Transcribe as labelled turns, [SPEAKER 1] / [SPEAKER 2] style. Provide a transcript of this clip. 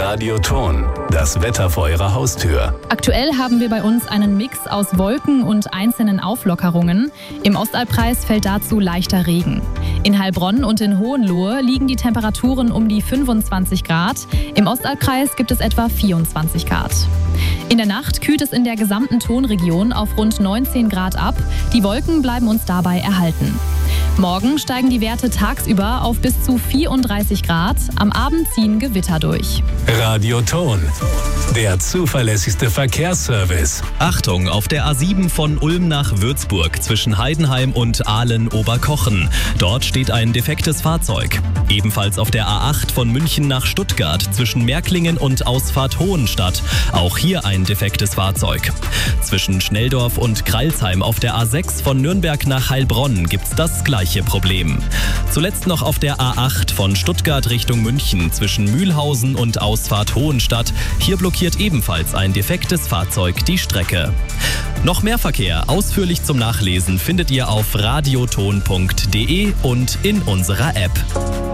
[SPEAKER 1] Radioton, das Wetter vor Ihrer Haustür.
[SPEAKER 2] Aktuell haben wir bei uns einen Mix aus Wolken und einzelnen Auflockerungen. Im Ostalbkreis fällt dazu leichter Regen. In Heilbronn und in Hohenlohe liegen die Temperaturen um die 25 Grad. Im Ostalbkreis gibt es etwa 24 Grad. In der Nacht kühlt es in der gesamten Tonregion auf rund 19 Grad ab. Die Wolken bleiben uns dabei erhalten. Morgen steigen die Werte tagsüber auf bis zu 34 Grad. Am Abend ziehen Gewitter durch.
[SPEAKER 1] Radioton, der zuverlässigste Verkehrsservice.
[SPEAKER 3] Achtung, auf der A7 von Ulm nach Würzburg zwischen Heidenheim und Aalen-Oberkochen. Dort steht ein defektes Fahrzeug. Ebenfalls auf der A8 von München nach Stuttgart zwischen Märklingen und Ausfahrt Hohenstadt. Auch hier ein defektes Fahrzeug. Zwischen Schnelldorf und Kreilsheim auf der A6 von Nürnberg nach Heilbronn gibt's das gleiche Problem. Zuletzt noch auf der A8 von Stuttgart Richtung München zwischen Mühlhausen und Ausfahrt Hohenstadt. Hier blockiert ebenfalls ein defektes Fahrzeug die Strecke. Noch mehr Verkehr ausführlich zum Nachlesen findet ihr auf radioton.de und in unserer App.